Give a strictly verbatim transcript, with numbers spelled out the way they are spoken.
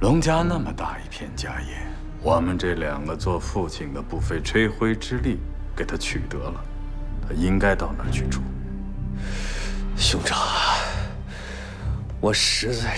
龙家那么大一片家业，我们这两个做父亲的不费吹灰之力给他取得了，他应该到那儿去住。 兄长，我实在